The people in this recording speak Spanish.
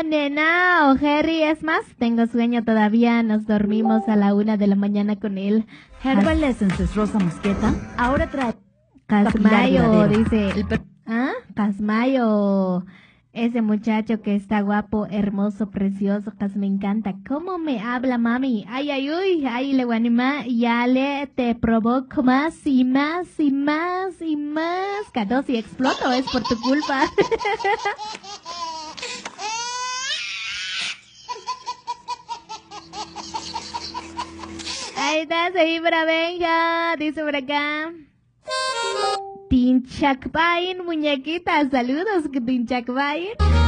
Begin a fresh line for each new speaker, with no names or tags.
Nena o Harry, es más, tengo sueño todavía, nos dormimos a la 1 de la mañana con él.
Herbal Essences Rosa Mosqueta ahora trae
Casmayo,
verdadero.
dice. ¿Ah? Casmayo. Ese muchacho que está guapo, hermoso, precioso, Cas me encanta. ¿Cómo me habla, mami? Ay, ay, uy, ay, le guanima, ya le te provoco más y más y más y más. Cado, si exploto es por tu culpa. Ahí está, seguí para Benja, dice por acá. Tinchakbain, muñequita, saludos, Tinchakbain.